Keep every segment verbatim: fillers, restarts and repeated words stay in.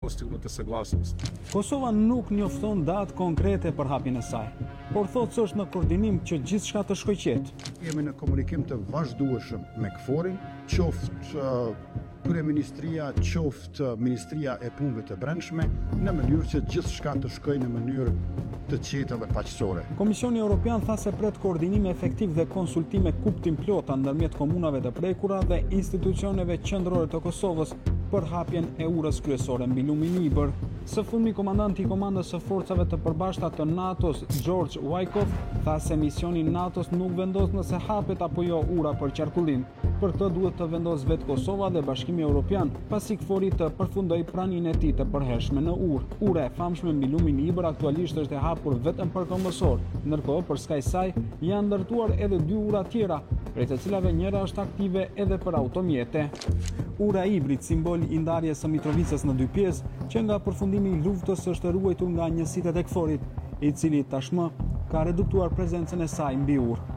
постигнути съгласност. Kosova nuk njofton datë konkrete për hapjen e saj, por thotë se është në koordinim që gjithçka të shkojë qetë. Jemi në komunikim të vazhdueshëm me KFOR-in, qoftë uh, Kryeministria, qoftë Ministria e Punëve të Brendshme, në mënyrë që gjithçka të shkojë në mënyrë të qetë dhe paqësore. Komisioni Evropian tha se pret koordinim efektiv dhe konsultime kuptim plota ndërmjet komunave të prekura dhe institucioneve qendrore të Kosovës për hapjen e urës kryesore mbi lumin Ibër. Së fundmi, komandanti i komandës së forcave të përbashkëta të NATO-s, George Wykov, tha se misioni NATO-s nuk vendos nëse hapet apo jo ura për qarkullim. Për këtë duhet të vendos vetë Kosova dhe Bashkimi Evropian, pasi KFOR-i të përfundoi praninë e tij të përhershme në urë. Ura e famshme mbi lumin Ibër aktualisht është e hapur vetëm për kombësor, ndërkohë për skaj saj janë ndërtuar edhe dy ura tjera, prej të cilave njëra është aktive edhe për automjete. Ura Ibrit, simbol i ndarjes së Mitrovicës në dy pjesë, që nga përfundimi i luftës është ruajtur nga njësitë e KFOR-it, i cili tashmë ka reduktuar prezencën e saj mbi urë.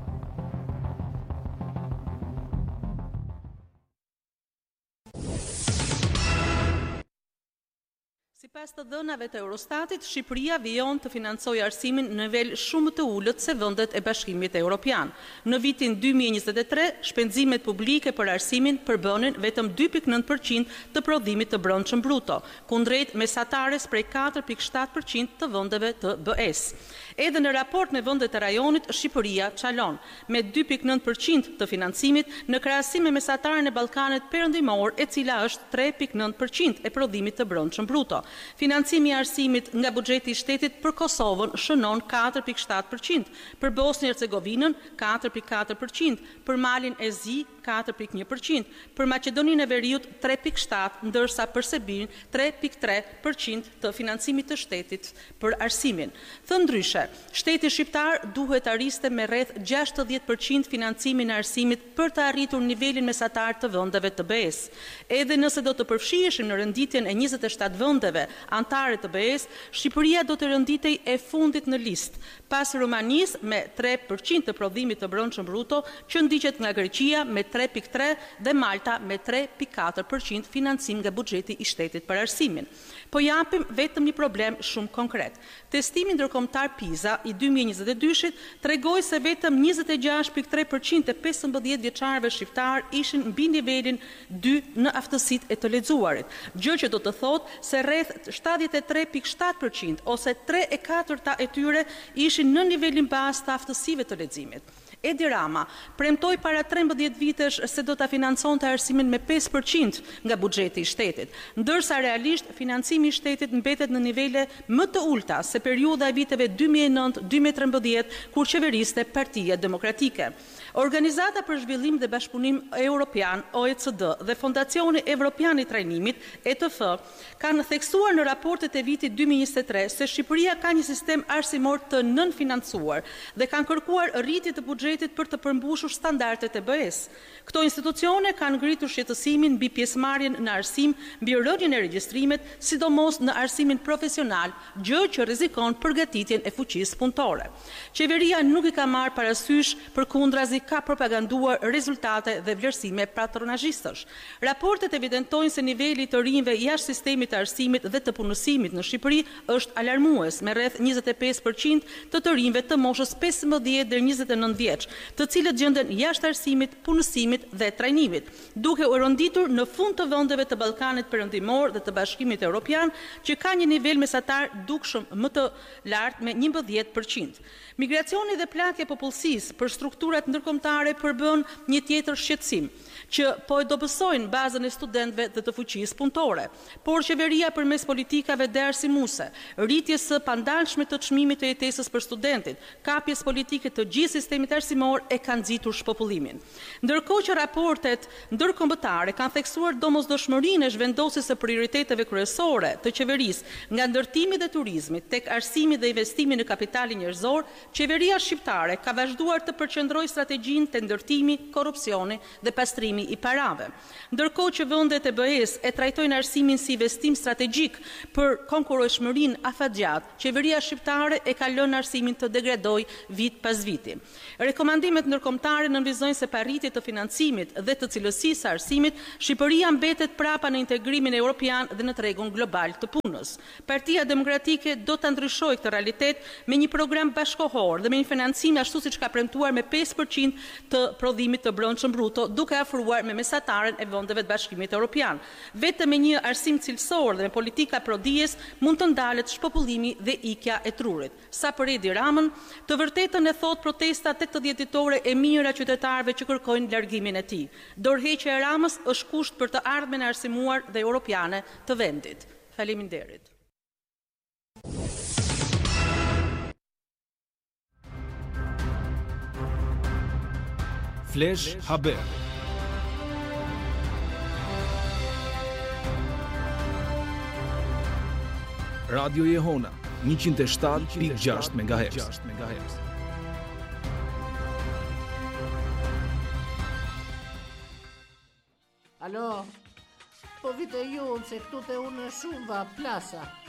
Sipas të dhënave të Eurostatit, Shqipëria vijon të financojë arsimin në nivel shumë të ulët se vendet e Bashkimit Evropian. Në vitin dy mijë e njëzet e tre, shpenzimet publike për arsimin përbënin vetëm dy pikë nëntë përqind të prodhimit të brendshëm bruto, kundrejt mesatares prej katër pikë shtatë përqind të vendeve të B E-s. Edhe në raport me vendet e rajonit, Shqipëria çalon me dy pikë nëntë përqind të financimit në krahasim me mesataren e Ballkanit Perëndimor, e cila është tre pikë nëntë përqind e prodhimit të brendshëm bruto. Financimi i arsimit nga buxheti i shtetit për Kosovën shënon katër pikë shtatë përqind, për Bosnjë Hercegovinën katër pikë katër përqind, për Malin e Zi katër pikë një përqind, për Maqedoninë e Veriut tre pikë shtatë, ndërsa për Serbinë tre pikë tre përqind të financimit të shtetit për arsimin. Thënë ndryshe, shteti shqiptar duhet të arriste me rreth gjashtëdhjetë përqind financimin e arsimit për të arritur nivelin mesatar të vendeve të B E-s. Edhe nëse do të përfshiheshim në renditjen e njëzet e shtatë vendeve antare të B E-s, Shqipëria do të renditej e fundit në listë, pas Rumanisë me tre përqind të prodhimit të brendshëm bruto, që ndiqet nga Greqia me tre pikë tre dhe Malta me tre pikë katër përqind financim nga buxheti i shtetit për arsimin. Po japim vetëm një problem shumë konkret. Testimi ndërkombëtar PISA i dy mijë e njëzet e dyshit tregoi se vetëm njëzet e gjashtë pikë tre përqind të pesëmbëdhjetë vjeçarëve shqiptar ishin mbi nivelin dy në aftësitë e të lexuarit, gjë që do të thotë se rreth shtatëdhjetë e tre pikë shtatë përqind ose tre e katërta e tyre ishin në nivelin bazë të aftësive të leximit. Edi Rama premtoi para trembëdhjetë vitesh se do ta financonte arsimin me pesë përqind nga buxheti i shtetit, ndërsa realisht financimi i shtetit mbetet në nivele më të ulta se periudha e viteve dy mijë e nëntë dy mijë e trembëdhjetë, kur qeveriste Partia Demokratike. Organizata për Zhvillim dhe Bashkëpunim Europian, O E C D, dhe Fondacioni Evropian i Trajnimit, E T F, kanë theksuar në raportet e vitit dy mijë e njëzet e tre se Shqipëria ka një sistem arsimor të nënfinancuar dhe kanë kërkuar rritje të buxhetit për të përmbushur standardet e B E-s. Këto institucione kanë ngritur shqetësimin mbi pjesëmarrjen në arsim, mbi rënien e regjistrimet, sidomos në arsimin profesional, gjë që rrezikon përgatitjen e fuqisë punëtore. Qeveria nuk i ka marrë parasysh, përkundrazi ka propaganduar rezultate dhe vlerësime patronazhistësh. Raportet evidentojnë se niveli të rinjve jashtë sistemit të arsimit dhe të punësimit në Shqipëri është alarmues, me rreth njëzet e pesë përqind të të rinjve të moshës pesëmbëdhjetë deri njëzet e nëntë vjeç, të cilët gjenden jashtë arsimit, punësimit dhe trajnimit, duke u renditur në fund të vendeve të Ballkanit Perëndimor dhe të Bashkimit Evropian, që ka një nivel mesatar dukshëm më të lartë me njëmbëdhjetë përqind. Migracioni dhe platja e popullsisë për strukturat ndërkombëtare përbën një tjetër shqetësim, që po e dobësojnë bazën e studentëve dhe të fuqisë punëtore, por qeveria përmes politikave dhe arsimuese, rritjes së pandalshme të çmimit të jetesës për studentit, kapjes politike të gjithë sistemit arsimor e kanë nxitur shpopullimin. Ndërkohë që raportet ndërkombëtare kanë theksuar domosdoshmërinë e zhvendosjes së prioriteteve kryesore të qeverisë nga ndërtimi dhe turizmi tek arsimi dhe investimi në kapitalin njerëzor, qeveria shqiptare ka vazhduar të përqendrojë strategjinë te ndërtimi, korrupsioni dhe pastrimi i parave. Ndërkohë që vendet e B E-s e trajtojnë arsimin si investim strategjik për konkurrueshmërinë afatgjatë, qeveria shqiptare e ka lënë arsimin të degradojë vit pas viti. Rekomandimet ndërkombëtare nënvizojnë se pa rritje të financimit dhe të cilësisë së arsimit, Shqipëria mbetet prapa në integrimin evropian dhe në tregun global të punës. Partia Demokratike do ta ndryshojë këtë realitet me një program bashkëkohor dhe me një financim ashtu siç ka premtuar me pesë përqind të prodhimit të brendshëm bruto, duke afruar me mesataren e vendeve të Bashkimit Evropian. Vetëm me një arsim cilësor dhe me politika prodijes mund të ndalet shpopullimi dhe ikja e trurit. Sa për Edi Ramën, të vërtetën e thot protesta tek të dhjetëtore e mira qytetarëve që kërkojnë largimin e tij. Dorëheqja e Ramës është kusht për të ardhmen e arsimuar dhe europiane të vendit. Faleminderit. Flash Haber. Radio Jehona njëqind e shtatë pikë gjashtë megahertz. Alo, po vite ju se këtu te unë shumë va plasa.